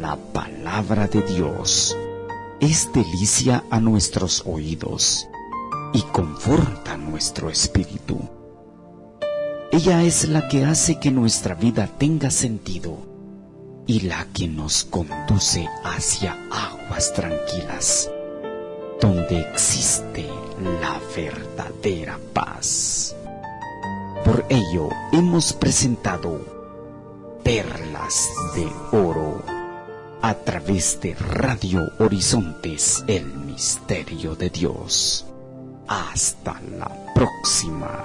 La palabra de Dios es delicia a nuestros oídos y conforta nuestro espíritu. Ella es la que hace que nuestra vida tenga sentido y la que nos conduce hacia aguas tranquilas, donde existe la verdadera paz. Por ello hemos presentado Perlas de Oro a través de Radio Horizontes, el misterio de Dios. Hasta la próxima.